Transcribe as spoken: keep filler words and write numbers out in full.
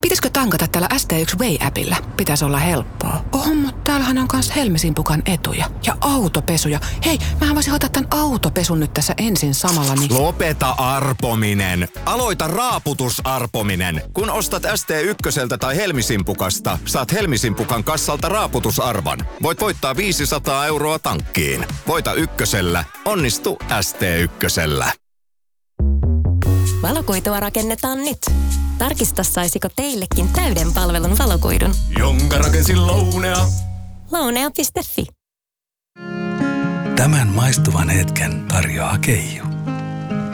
Pitäisikö tankata tällä S T yksi Way-appillä? Pitäisi olla helppoa. Oh, mutta täällähän on kans Helmisimpukan etuja. Ja autopesuja. Hei, mähän voisin hoitaa tän autopesun nyt tässä ensin samalla, niin... Lopeta arpominen. Aloita raaputusarpominen. Kun ostat S T yksi tai Helmisimpukasta, saat Helmisimpukan kassalta raaputusarvan. Voit voittaa viisisataa euroa tankkiin. Voita ykkösellä. Onnistu S T yksi. Valokuitua rakennetaan nyt. Tarkista, saisiko teillekin täyden palvelun valokuidun. Jonka rakensin Lounea. Lounea piste fi. Tämän maistuvan hetken tarjoaa Keijo.